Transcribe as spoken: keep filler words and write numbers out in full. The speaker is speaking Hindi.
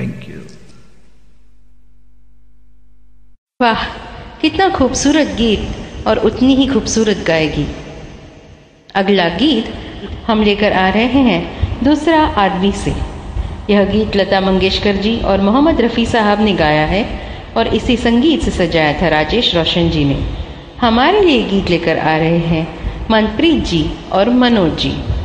Thank you. वाह, कितना खूबसूरत गीत और उतनी ही खूबसूरत गाएगी। अगला गीत हम लेकर आ रहे हैं दूसरा आदमी से। यह गीत लता मंगेशकर जी और मोहम्मद रफ़ी साहब ने गाया है और इसी संगीत से सजाया था राजेश रोशन जी ने। हमारे लिए गीत लेकर आ रहे हैं मनप्रीत जी और मनोज जी।